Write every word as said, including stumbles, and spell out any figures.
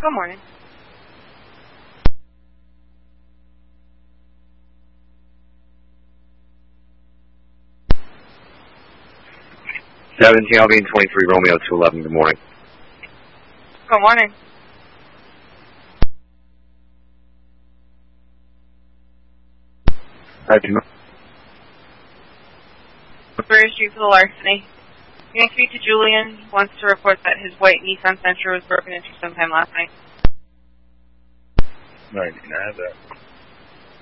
Good morning. seventeen Albion twenty-three Romeo two eleven, good morning. Good morning. I do not. Where is you for the larceny? Can I speak to Julian? He wants to report that his white Nissan Sentra was broken into sometime last night. No, you can have that.